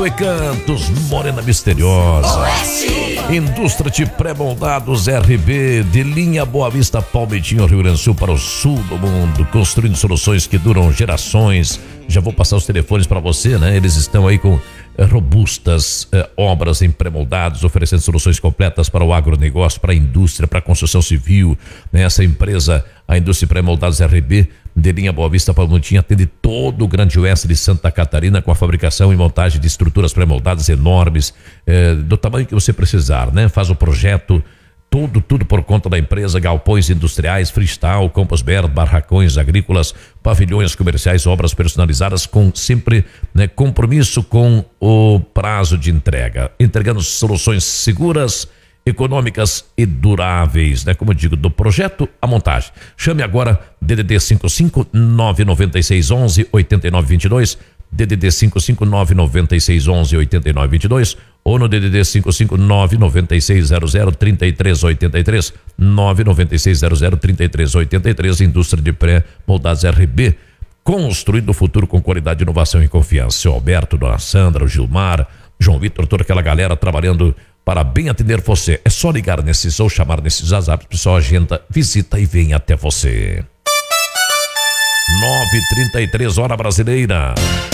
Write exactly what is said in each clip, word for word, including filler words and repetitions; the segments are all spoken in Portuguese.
e Cantos, Morena Misteriosa. Oeste. Indústria de pré-moldados R B, de linha Boa Vista, Palmitinho, Rio Grande do Sul, para o sul do mundo, construindo soluções que duram gerações. Já vou passar os telefones para você, né? Eles estão aí com eh, robustas eh, obras em pré-moldados, oferecendo soluções completas para o agronegócio, para a indústria, para a construção civil, né? Essa empresa, a Indústria de Pré-Moldados R B, de linha Boa Vista, Palmitinho, atende todo o Grande Oeste de Santa Catarina com a fabricação e montagem de estruturas pré-moldadas enormes, eh, do tamanho que você precisar, né? Faz o projeto, tudo, tudo por conta da empresa, galpões industriais, freestyle, campos abertos, barracões agrícolas, pavilhões comerciais, obras personalizadas com sempre, né, compromisso com o prazo de entrega, entregando soluções seguras, econômicas e duráveis, né? Como eu digo, do projeto à montagem. Chame agora D D D cinco cinco nove nove seis um um oito nove dois dois, D D D cinco cinco nove nove seis um um oito nove dois dois ou no D D D cinco cinco nove nove seis zero zero três três oito três, nove nove seis zero zero três três oito três, Indústria de Pré-Moldados R B, construindo o futuro com qualidade, inovação e confiança. Seu Alberto, Dona Sandra, o Gilmar, João Vitor, toda aquela galera trabalhando para bem atender você. É só ligar nesses ou chamar nesses WhatsApp, pessoal, agenda, visita e vem até você. nove e trinta e três, hora brasileira.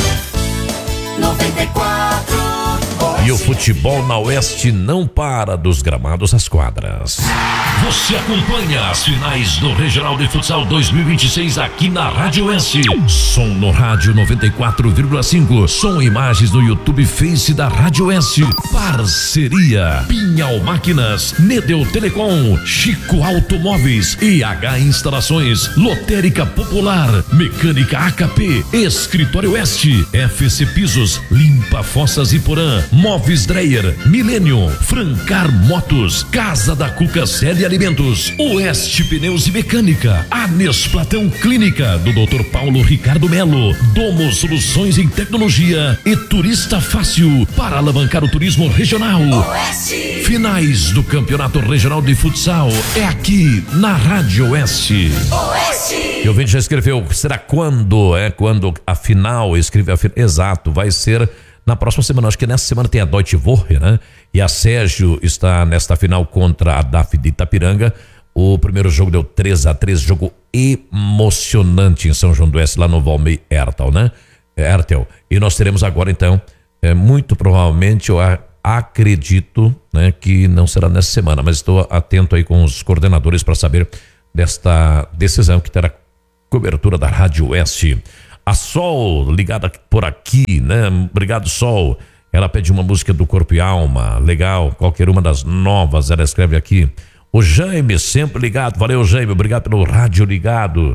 noventa e quatro. E o futebol na Oeste não para dos gramados às quadras. Você acompanha as finais do Regional de Futsal dois mil e vinte e seis aqui na Rádio Oeste. Som no rádio noventa e quatro vírgula cinco. Som e imagens no YouTube Face da Rádio Oeste. Parceria Pinhal Máquinas, Nedeu Telecom, Chico Automóveis, E H Instalações, Lotérica Popular, Mecânica A K P, Escritório Oeste, F C Pisos, Limpa Fossas e Porã, Móveis Dreyer, Milênio, Francar Motos, Casa da Cuca Sede Alimentos, Oeste Pneus e Mecânica, Anes Platão Clínica, do doutor Paulo Ricardo Melo, Domo Soluções em Tecnologia e Turista Fácil, para alavancar o turismo regional. Oeste. Finais do Campeonato Regional de Futsal é aqui na Rádio Oeste. Oeste. E o ouvinte já escreveu, será quando? É quando a final, escreve a final, exato, vai ser na próxima semana. Acho que nessa semana tem a Deutsche Woche, né? E a Sérgio está nesta final contra a D A F de Itapiranga. O primeiro jogo deu três a três, jogo emocionante em São João do Oeste, lá no Valmei Ertel, né? Ertel. E nós teremos agora, então, é, muito provavelmente, eu acredito, né, que não será nessa semana, mas estou atento aí com os coordenadores para saber desta decisão que terá cobertura da Rádio Oeste. A Sol, ligada por aqui, né? Obrigado, Sol. Ela pede uma música do Corpo e Alma, legal, qualquer uma das novas, ela escreve aqui. O Jaime, sempre ligado, valeu, Jaime, obrigado pelo rádio ligado.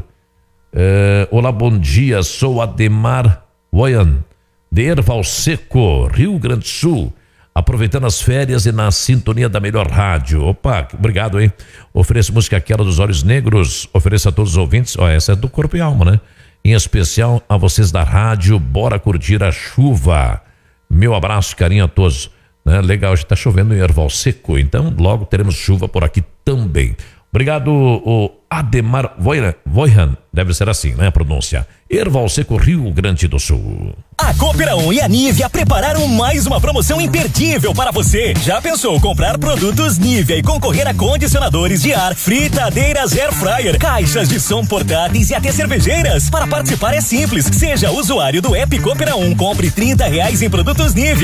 É, olá, bom dia, sou Ademar Woyan, de Erval Seco, Rio Grande do Sul, aproveitando as férias e na sintonia da melhor rádio. Opa, obrigado, hein? Ofereço música aquela dos Olhos Negros, ofereço a todos os ouvintes, ó, essa é do Corpo e Alma, né? Em especial a vocês da rádio, bora curtir a chuva. Meu abraço, carinho a todos. Né? Legal, hoje está chovendo em Erval Seco, então logo teremos chuva por aqui também. Obrigado, o Ademar Voihan, deve ser assim, né, a pronúncia. Erval Seco, Rio Grande do Sul. A Cooperão e a Nivea prepararam mais uma promoção imperdível para você. Já pensou comprar produtos Nivea e concorrer a condicionadores de ar, fritadeiras air fryer, caixas de som portáteis e até cervejeiras? Para participar é simples, seja usuário do app Cooperão, compre trinta reais em produtos Nivea